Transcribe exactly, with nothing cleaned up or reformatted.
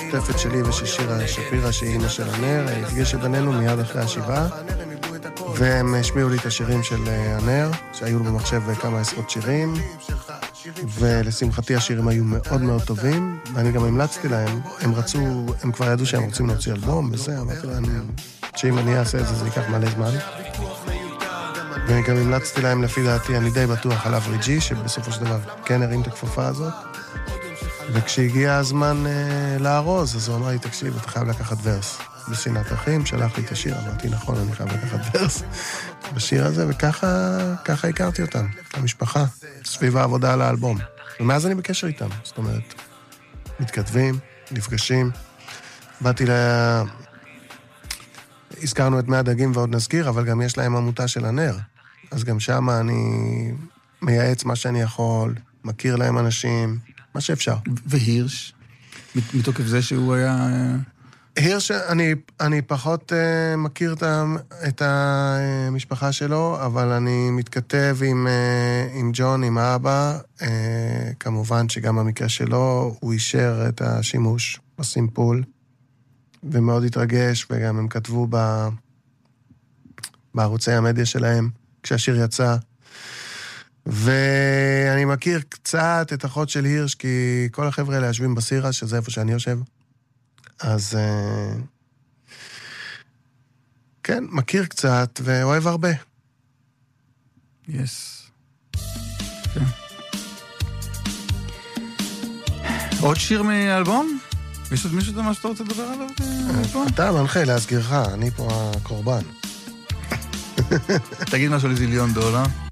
משותפת שלי ושל שירה שפירה, שהיא אימא של הנר, הפגישה בינינו מיד אחרי השבעה, והם השמיעו לי את השירים של הנר, שהיו במחשב כמה עשרות שירים, ולשמחתי השירים היו מאוד מאוד טובים, ואני גם המלצתי להם, הם רצו, הם כבר ידעו שהם רוצים להוציא אלבום, וזה, אמרתי להם, שאם אני אעשה את זה, זה ייקח מלא זמן. ואני גם המלצתי להם, לפי דעתי, אני די בטוח על אברי ג'י, שבסופו של דבר כן הרים את הכפפה הזאת, וכשהגיע הזמן אה, לארוז, אז הוא אמר לי, תקשיב, אתה חייב לקחת ורס. בשנאת אחים, שלח לי את השיר, אמרתי, נכון, אני חייב לקחת ורס בשיר הזה, וככה ככה הכרתי אותם, המשפחה, סביב העבודה על האלבום. ומאז אני בקשר איתם, זאת אומרת, מתכתבים, נפגשים. באתי ל... הזכרנו את מי הדגים ועוד נזכיר, אבל גם יש להם עמותה של הנר. אז גם שם אני מייעץ מה שאני יכול, מכיר להם אנשים, מה שאפשר. והירש, מתוקף זה שהוא היה... הירש, אני, אני פחות uh, מכיר את, ה, את המשפחה שלו, אבל אני מתכתב עם, uh, עם ג'ון, עם האבא. Uh, כמובן שגם במקרה שלו הוא אישר את השימוש בסימפול, ומאוד התרגש, וגם הם כתבו ב, בערוצי המדיה שלהם, כשהשיר יצא. ואני מכיר קצת את אחות של הירש, כי כל החבר'ה האלה יושבים בסירה, שזה איפה שאני יושב. אז כן, מכיר קצת ואוהב הרבה. יס. כן. עוד שיר מאלבום? יש עוד מישהו מה שאתה רוצה לדבר עליו? אתה מנחה להסגירך, אני פה הקורבן. תגיד משהו לזיליון דולר.